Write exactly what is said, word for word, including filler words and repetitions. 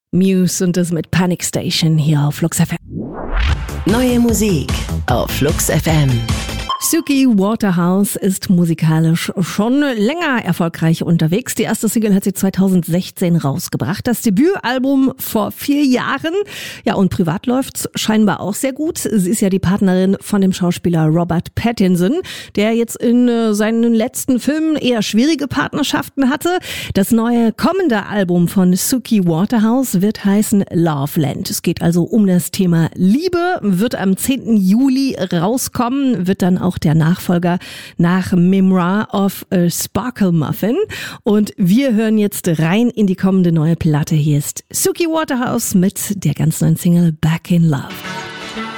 Muse und das mit Panic Station hier auf Flux F M. Neue Musik auf Flux F M. Suki Waterhouse ist musikalisch schon länger erfolgreich unterwegs. Die erste Single hat sie zweitausendsechzehn rausgebracht. Das Debütalbum vor vier Jahren. Ja, und privat läuft's scheinbar auch sehr gut. Sie ist ja die Partnerin von dem Schauspieler Robert Pattinson, der jetzt in äh, seinen letzten Filmen eher schwierige Partnerschaften hatte. Das neue kommende Album von Suki Waterhouse wird heißen Loveland. Es geht also um das Thema Liebe, wird am zehnten Juli rauskommen, wird dann auch der Nachfolger nach Memoir of a Sparkle Muffin. Und wir hören jetzt rein in die kommende neue Platte. Hier ist Suki Waterhouse mit der ganz neuen Single Back in Love.